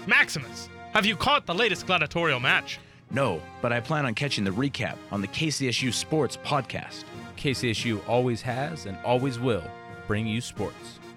Maximus, have you caught the latest gladiatorial match? No, but I plan on catching the recap on the KCSU Sports podcast. KCSU always has and always will bring you sports.